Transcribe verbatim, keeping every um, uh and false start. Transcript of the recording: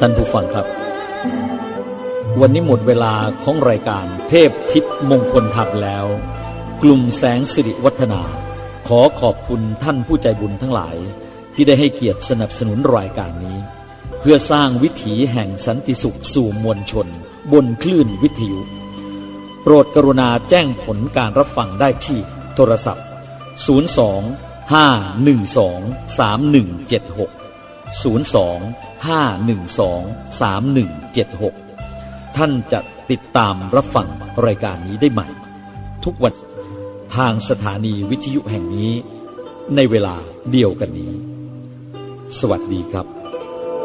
ท่านผู้ฟังครับวันนี้หมดเวลาของรายการเทพทิพย์มงคลธรรมแล้วกลุ่มแสงสิริวัฒนาขอขอบคุณท่านผู้ใจบุญทั้งหลายที่ได้ให้เกียรติสนับสนุนรายการนี้เพื่อสร้างวิถีแห่งสันติสุขสู่มวลชนบนคลื่นวิทยุโปรดกรุณาแจ้งผลการรับฟังได้ที่โทรศัพท์ศูนย์ สอง ห้า หนึ่ง สอง สาม หนึ่ง เจ็ด หก ศูนย์ สอง ห้า หนึ่ง สอง สาม หนึ่ง เจ็ด หกท่านจะติดตามรับฟังรายการนี้ได้ใหม่ทุกวันทางสถานีวิทยุแห่งนี้ในเวลาเดียวกันนี้สวัสดีครับ